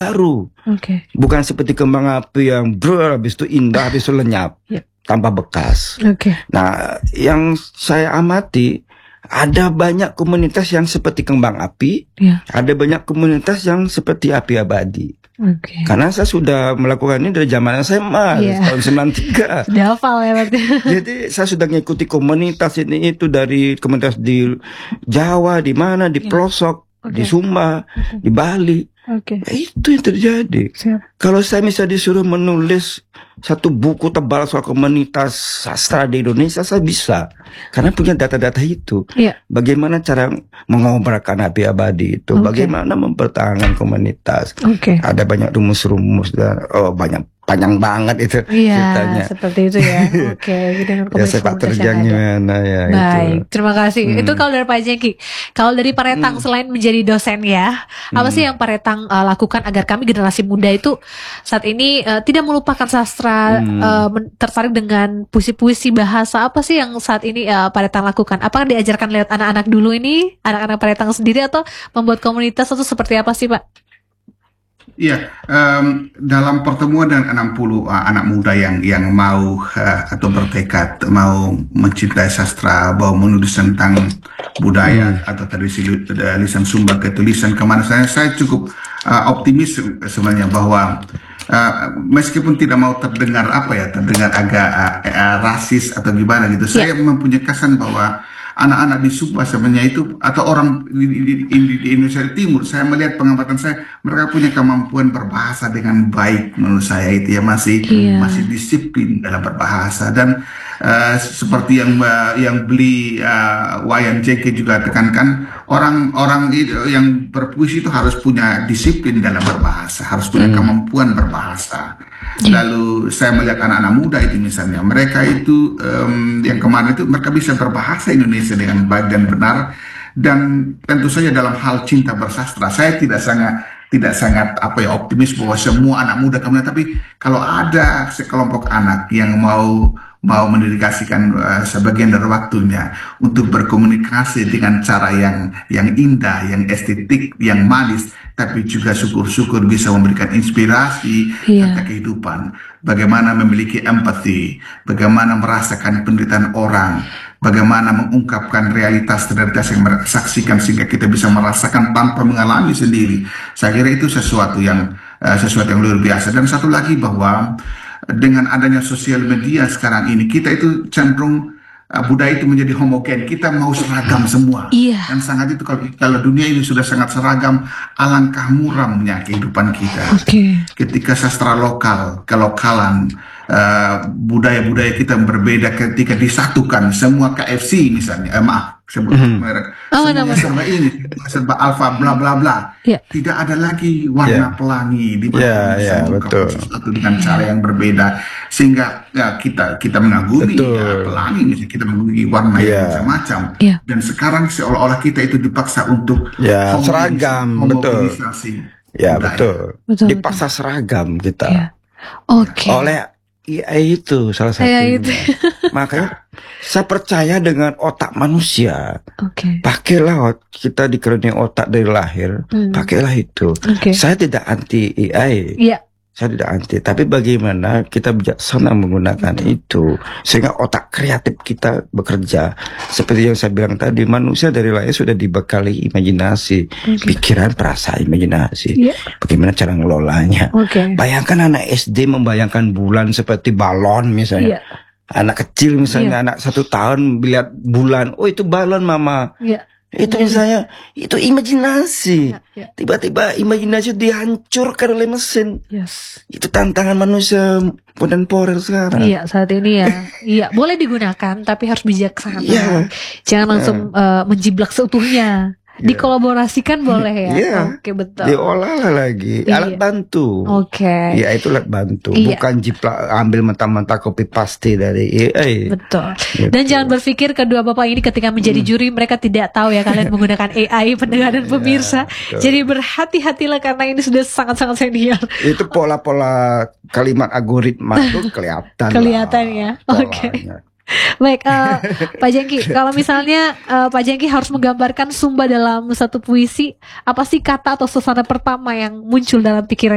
baru. Bukan seperti kembang api yang habis itu indah, habis itu lenyap tanpa bekas. Nah, yang saya amati, ada banyak komunitas yang seperti kembang api, ada banyak komunitas yang seperti api abadi. Karena saya sudah melakukan ini dari zaman SMA, tahun 93. Sudah hafal ya berarti. Jadi saya sudah mengikuti komunitas ini itu dari komunitas di Jawa, di mana, di pelosok, di Sumba, di Bali. Itu yang terjadi. Kalau saya misalnya disuruh menulis satu buku tebal soal komunitas sastra di Indonesia, saya bisa. Karena punya data-data itu. Bagaimana cara mengobarkan api abadi itu. Bagaimana mempertahankan komunitas. Ada banyak rumus-rumus dan banyak panjang banget itu ceritanya. Seperti itu ya. Ya sepak terjangnya ya. Baik, terima kasih. Itu kalau dari Pak Jengki. Kalau dari Pak Retang selain menjadi dosen ya, apa sih yang Pak Retang lakukan agar kami generasi muda itu saat ini tidak melupakan sastra, tertarik dengan puisi-puisi bahasa? Apa sih yang saat ini Pak Retang lakukan? Apakah diajarkan lewat anak-anak dulu ini, anak-anak Pak Retang sendiri, atau membuat komunitas, atau seperti apa sih Pak? Iya, dalam pertemuan dengan 60 anak muda yang mau atau bertekad mau mencintai sastra, mau menulis tentang budaya atau tradisi lisan Sumba ke tulisan kemana, saya cukup optimis sebenarnya bahwa meskipun tidak mau terdengar terdengar agak rasis atau gimana gitu, saya mempunyai kesan bahwa anak-anak di Sumba sebenarnya itu, atau orang di Indonesia Timur, saya melihat pengamatan saya, mereka punya kemampuan berbahasa dengan baik. Menurut saya itu ya masih disiplin dalam berbahasa. Dan seperti yang beli Wayan Jengke juga tekankan, orang-orang yang berpuisi itu harus punya disiplin dalam berbahasa, harus punya kemampuan berbahasa. Lalu saya melihat anak-anak muda itu misalnya, mereka itu yang kemarin itu mereka bisa berbahasa Indonesia dengan baik dan benar, dan tentu saja dalam hal cinta bersastra. Saya tidak sangat optimis bahwa semua anak muda kemudian, tapi kalau ada sekelompok anak yang mau mendedikasikan sebagian dari waktunya untuk berkomunikasi dengan cara yang indah, yang estetik, yang manis, tapi juga syukur-syukur bisa memberikan inspirasi tentang kehidupan, bagaimana memiliki empati, bagaimana merasakan penderitaan orang, bagaimana mengungkapkan realitas-realitas yang mereka saksikan sehingga kita bisa merasakan tanpa mengalami sendiri. Saya kira itu sesuatu yang luar biasa. Dan satu lagi, bahwa dengan adanya sosial media sekarang ini, kita itu cenderung budaya itu menjadi homogen. Kita mau seragam semua. Dan sangat itu, kalau dunia ini sudah sangat seragam, alangkah muramnya kehidupan kita. Ketika sastra lokal, kelokalan, budaya-budaya kita berbeda, ketika disatukan semua KFC misalnya, sebut merek, serba ini, serba alfa, bla bla bla. Tidak ada lagi warna pelangi di satu dengan cara yang berbeda, sehingga kita mengagumi pelangi, misalnya kita mengagumi warna yang macam-macam. Dan sekarang seolah-olah kita itu dipaksa untuk seragam, homogenisasi. Betul. Dipaksa seragam kita. Oleh AI itu salah satunya. Makanya saya percaya dengan otak manusia. Pakailah, kita dikaruniai otak dari lahir, pakailah itu. Saya tidak anti AI. Saya tidak anti, tapi bagaimana kita bijaksana menggunakan itu sehingga otak kreatif kita bekerja. Seperti yang saya bilang tadi, manusia dari lahir sudah dibekali imajinasi, pikiran, perasaan, imajinasi. Bagaimana cara ngelolanya? Bayangkan anak SD membayangkan bulan seperti balon misalnya. Anak kecil misalnya, anak 1 tahun melihat bulan, oh itu balon mama. Itu misalnya, itu imajinasi. Tiba-tiba imajinasi dihancurkan oleh mesin. Itu tantangan manusia kontemporer sekarang. Saat ini ya. Boleh digunakan, tapi harus bijaksana. Jangan langsung menjiblak seutuhnya. Dikolaborasikan boleh ya. Betul. Diolah lagi alat bantu. Ya itu alat bantu, bukan jiplak ambil mentah-mentah copy paste dari AI. Betul. Dan jangan berpikir kedua bapak ini ketika menjadi juri mereka tidak tahu ya kalian menggunakan AI, pendengar dan pemirsa. Jadi berhati-hatilah karena ini sudah sangat-sangat senior. Itu pola-pola kalimat algoritma itu kelihatan ya. Baik, Pak Jengki, kalau misalnya Pak Jengki harus menggambarkan Sumba dalam satu puisi, apa sih kata atau suasana pertama yang muncul dalam pikiran